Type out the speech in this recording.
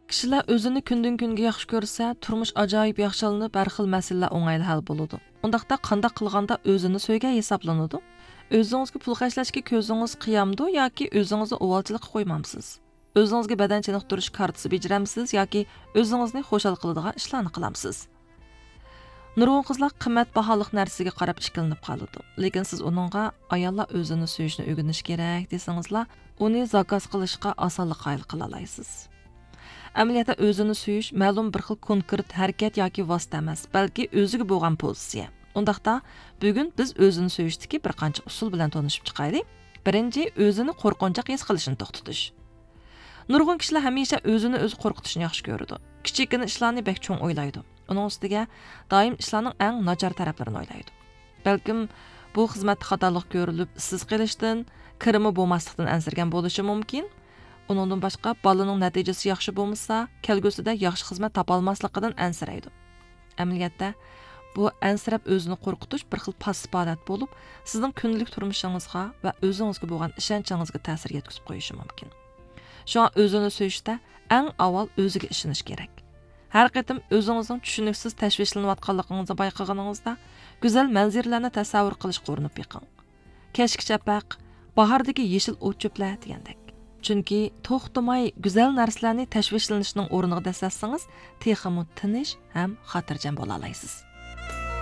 Kishilar o'zini kundan kunga yaxshi ko'rsa, turmush ajoyib yaxshilanib, har xil masalalar o'ng'ayli hal bo'ladi. Undaqda qanday qilganda o'zini so'ygan hisoblanadi? O'zingizga pul xarjlashga ko'zingiz qiyamdi yoki o'zingizni o'valchilikqa qo'ymamsiz? O'zingizga badan chiniqtirish kartasi bejiramsiz yoki o'zingizni xushal qiladigan ishlarni qilamsiz? Nurg'un qizlar qimmatbaholik narsaga qarab ishkilinib qoladi. Lekin siz uningga ayollar o'zini so'yishni o'rganish kerak desangizlar, uni zakaz qilishga osonlik qoyil qila olasiz. Amaliyotda o'zini so'yish ma'lum bir xil konkret harakat yoki vosita emas, balki o'ziga bo'lgan pozitsiya. Undaqda bugun biz o'zini so'yishdagi bir qancha usul bilan tanishib chiqaylik. Birinchi, o'zini qo'rqinchoq his qilishni to'xtatish. Nurg'un kishilar hamisha o'zini o'zi qo'rqitishni yaxshi ko'radi. Kichikgina ishlarni bek cho'ng o'ylaydi. Uning ustiga doim ishlarning eng nachar taraflarini o'ylaydi. Balkim bu xizmat xatolik ko'rilib, siz qilishdan, kirimi bo'lmaslikdan ansirgan bo'lishi mumkin. Uningdan boshqa bolaning natijasi yaxshi bo'lmasa, kelgusida yaxshi xizmat topa olmasligidan ansiraydi. Amaliyotda bu ansirab o'zini qo'rqitish bir xil passiv holat bo'lib, sizning kundalik turmushingizga va o'zingizga bo'lgan ishonchingizga ta'sir yetkazib qo'yishi mumkin. Shunga o'zini so'yishda eng avval o'ziga ishonish kerak. Har qatim o'zingizning tushuniksiz tashvishlanayotganligingizni bayqaganingizda go'zal manzarlarni tasavvur qilishga urinib yiqing. Kechki chapaq, bahordagi yeshil o't-cho'plar degandek. Chunki to'xtamay go'zal narsalarni tashvishlanishning o'rniga dasatsangiz, texmi tinish ham xotirjam bo'la olasiz.